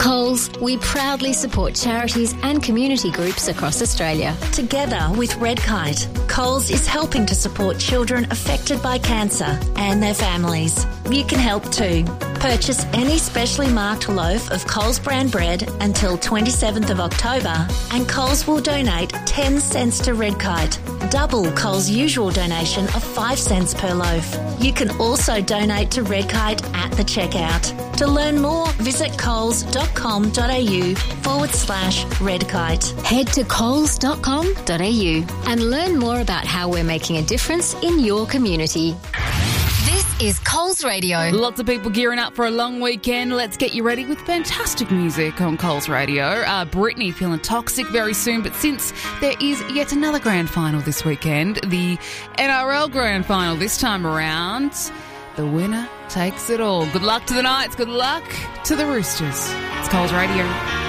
Coles, we proudly support charities and community groups across Australia. Together with Red Kite, Coles is helping to support children affected by cancer and their families. You can help too. Purchase any specially marked loaf of Coles brand bread until 27th of October and Coles will donate 10 cents to Red Kite, double Coles' usual donation of 5 cents per loaf. You can also donate to Red Kite at the checkout. To learn more, visit coles.com.au/redkite. Head to coles.com.au and learn more about how we're making a difference in your community. This is Coles Radio. Lots of people gearing up for a long weekend. Let's get you ready with fantastic music on Coles Radio. Britney feeling toxic very soon, but since there is yet another grand final this weekend, the NRL grand final this time around, the winner takes it all. Good luck to the Knights. Good luck to the Roosters. It's Coles Radio.